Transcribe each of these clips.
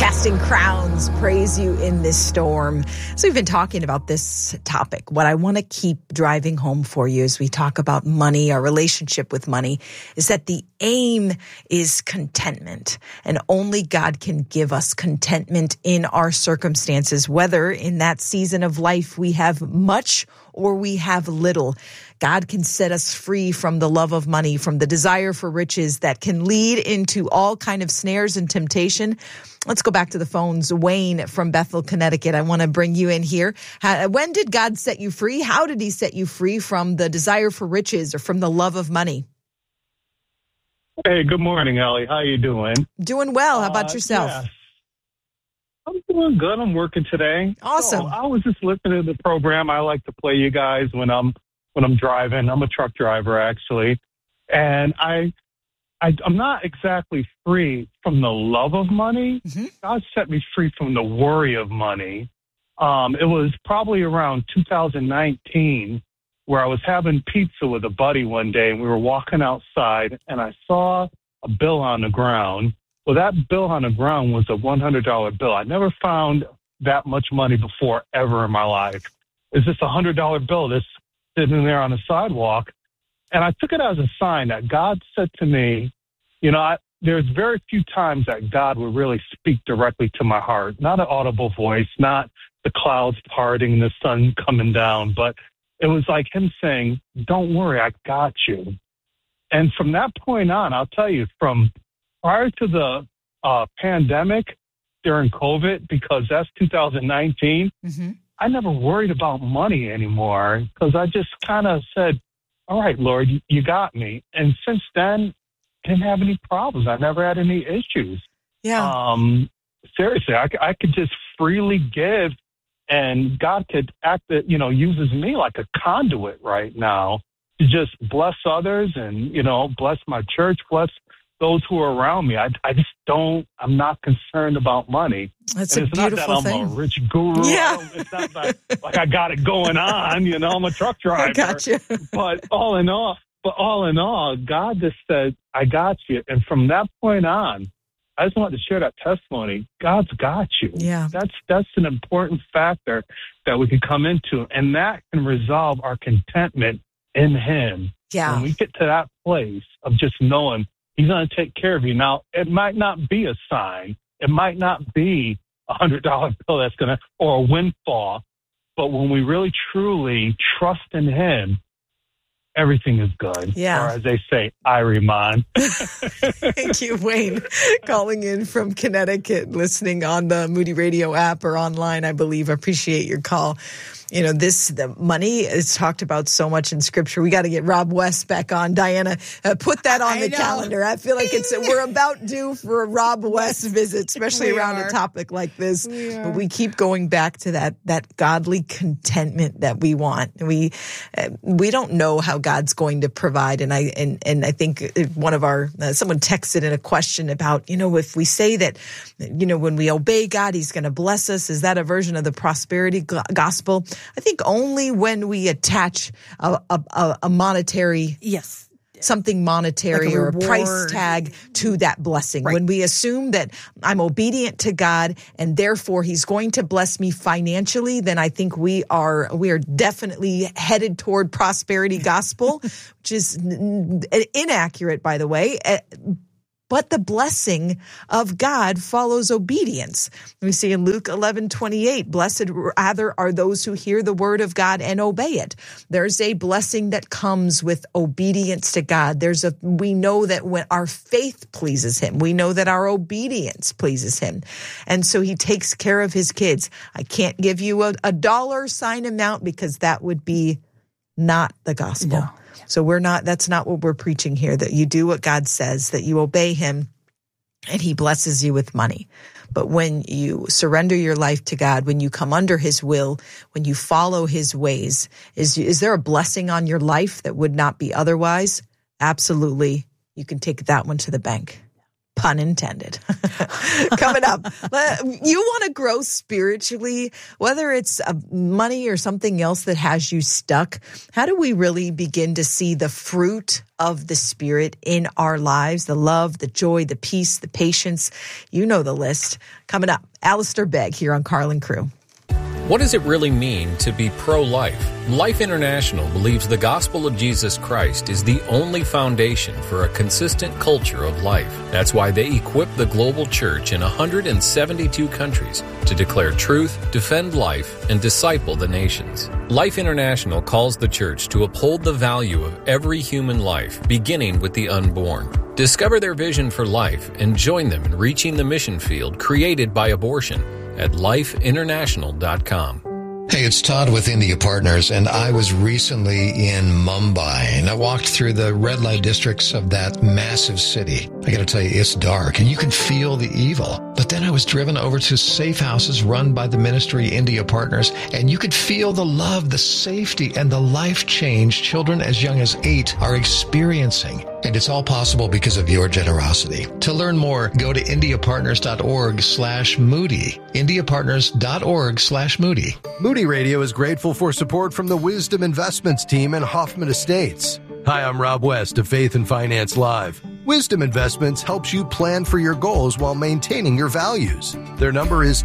Casting Crowns, Praise You in This Storm. So we've been talking about this topic. What I want to keep driving home for you as we talk about money, our relationship with money, is that the aim is contentment. And only God can give us contentment in our circumstances, whether in that season of life we have much or we have little. God can set us free from the love of money, from the desire for riches that can lead into all kind of snares and temptation. Let's go back to the phones. Wayne from Bethel, Connecticut. I want to bring you in here. When did God set you free? How did he set you free from the desire for riches or from the love of money? Hey, good morning, Ellie. How you doing? Doing well. How about yourself? Yeah. I'm doing good. I'm working today. Awesome. So I was just listening to the program. I like to play you guys when I'm driving. I'm a truck driver, actually. And I'm not exactly free from the love of money. Mm-hmm. God set me free from the worry of money. It was probably around 2019 where I was having pizza with a buddy one day, and we were walking outside, and I saw a bill on the ground. Well, that bill on the ground was a $100 bill. I never found that much money before ever in my life. It's just a $100 bill that's sitting there on the sidewalk. And I took it as a sign that God said to me, there's very few times that God would really speak directly to my heart. Not an audible voice, not the clouds parting, the sun coming down, but it was like him saying, don't worry, I got you. And from that point on, I'll tell you, from prior to the pandemic during COVID, because that's 2019, mm-hmm. I never worried about money anymore because I just kind of said, all right, Lord, you got me. And since then, I didn't have any problems. I never had any issues. Yeah. Seriously, I could just freely give, and God could uses me like a conduit right now to just bless others and, bless my church, bless those who are around me. I'm not concerned about money. That's a beautiful thing. I'm a rich guru. Yeah. It's not like I got it going on, I'm a truck driver. I got you. But all in all, God just said, I got you. And from that point on, I just wanted to share that testimony. God's got you. Yeah. That's an important factor that we can come into, and that can resolve our contentment in him. Yeah. When we get to that place of just knowing he's going to take care of you. Now, it might not be a sign. It might not be a $100 bill that's going to, or a windfall. But when we really, truly trust in him, everything is good. Yeah. Or as they say, Irie. Thank you, Wayne, calling in from Connecticut, listening on the Moody Radio app or online, I believe. I appreciate your call. The money is talked about so much in Scripture. We got to get Rob West back on. Diana, put that on the calendar. I feel like we're about due for a Rob West visit, especially around a topic like this. But we keep going back to that godly contentment that we want. We don't know how God's going to provide, and I think one of our someone texted in a question about if we say that when we obey God, He's going to bless us. Is that a version of the prosperity gospel? I think only when we attach a monetary, something monetary, like or a price tag to that blessing. Right. When we assume that I'm obedient to God and therefore He's going to bless me financially, then I think we are definitely headed toward prosperity gospel, which is inaccurate, by the way. But the blessing of God follows obedience. We see in Luke 11:28, blessed rather are those who hear the word of God and obey it. There's a blessing that comes with obedience to God. We know that when our faith pleases Him, we know that our obedience pleases Him. And so He takes care of His kids. I can't give you a dollar sign amount because that would be not the gospel. No. So that's not what we're preaching here, that you do what God says, that you obey Him, and He blesses you with money. But when you surrender your life to God, when you come under His will, when you follow His ways, is there a blessing on your life that would not be otherwise? Absolutely. You can take that one to the bank. Pun intended. Coming up, you want to grow spiritually, whether it's money or something else that has you stuck. How do we really begin to see the fruit of the Spirit in our lives? The love, the joy, the peace, the patience. You know the list. Coming up, Alistair Begg here on Karl and Crew. What does it really mean to be pro-life? Life International believes the gospel of Jesus Christ is the only foundation for a consistent culture of life. That's why they equip the global church in 172 countries to declare truth, defend life, and disciple the nations. Life International calls the church to uphold the value of every human life, beginning with the unborn. Discover their vision for life and join them in reaching the mission field created by abortion at lifeinternational.com. Hey, it's Todd with India Partners, and I was recently in Mumbai, and I walked through the red light districts of that massive city. I got to tell you, it's dark, and you can feel the evil. But then I was driven over to safe houses run by the ministry India Partners, and you could feel the love, the safety, and the life change children as young as 8 are experiencing. And it's all possible because of your generosity. To learn more, go to indiapartners.org/Moody. indiapartners.org/Moody. Moody Radio is grateful for support from the Wisdom Investments team and Hoffman Estates. Hi, I'm Rob West of Faith and Finance Live. Wisdom Investments helps you plan for your goals while maintaining your values. Their number is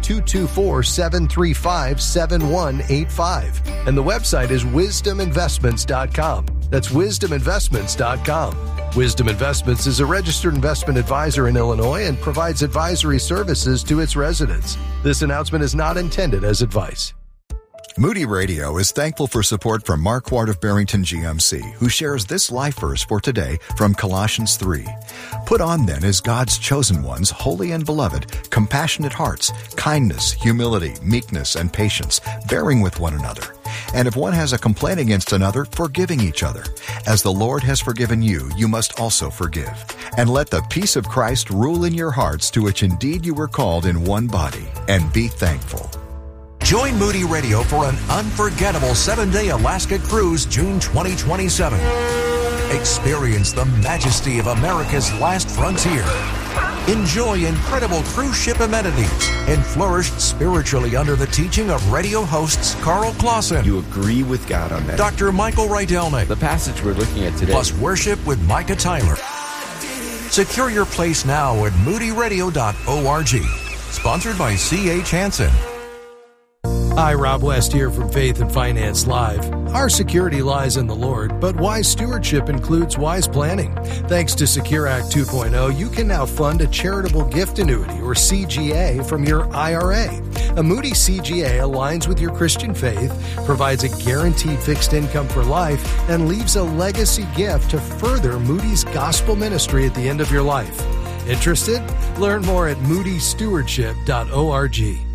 224-735-7185. And the website is wisdominvestments.com. That's wisdominvestments.com. Wisdom Investments is a registered investment advisor in Illinois and provides advisory services to its residents. This announcement is not intended as advice. Moody Radio is thankful for support from Mark Ward of Barrington GMC, who shares this life verse for today from Colossians 3. Put on then as God's chosen ones, holy and beloved, compassionate hearts, kindness, humility, meekness, and patience, bearing with one another. And if one has a complaint against another, forgiving each other. As the Lord has forgiven you, you must also forgive. And let the peace of Christ rule in your hearts, to which indeed you were called in one body. And be thankful. Join Moody Radio for an unforgettable 7-day Alaska cruise, June 2027. Experience the majesty of America's last frontier. Enjoy incredible cruise ship amenities and flourish spiritually under the teaching of radio hosts Carl Clausen. You agree with God on that. Dr. Michael Rydelnik. The passage we're looking at today. Plus worship with Micah Tyler. Secure your place now at moodyradio.org. Sponsored by C.H. Hansen. Hi, Rob West here from Faith and Finance Live. Our security lies in the Lord, but wise stewardship includes wise planning. Thanks to Secure Act 2.0, you can now fund a charitable gift annuity, or CGA, from your IRA. A Moody CGA aligns with your Christian faith, provides a guaranteed fixed income for life, and leaves a legacy gift to further Moody's gospel ministry at the end of your life. Interested? Learn more at moodystewardship.org.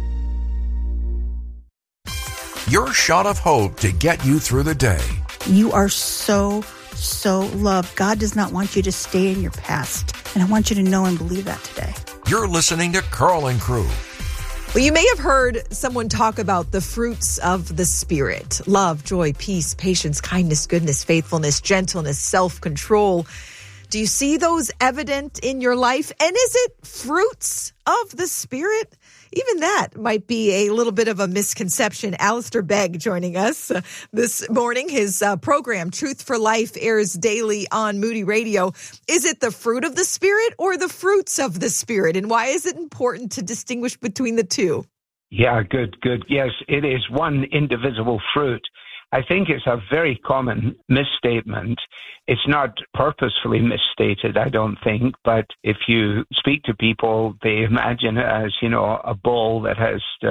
Your shot of hope to get you through the day. You are so loved. God does not want you to stay in your past. And I want you to know and believe that today. You're listening to Karl and Crew. Well, you may have heard someone talk about the fruits of the Spirit: love, joy, peace, patience, kindness, goodness, faithfulness, gentleness, self-control. Do you see those evident in your life? And is it fruits of the Spirit? Even that might be a little bit of a misconception. Alistair Begg joining us this morning. His program, Truth for Life, airs daily on Moody Radio. Is it the fruit of the Spirit or the fruits of the Spirit? And why is it important to distinguish between the two? Yeah, good. Yes, it is one indivisible fruit. I think it's a very common misstatement. It's not purposefully misstated, I don't think, but if you speak to people, they imagine it as, a bull that has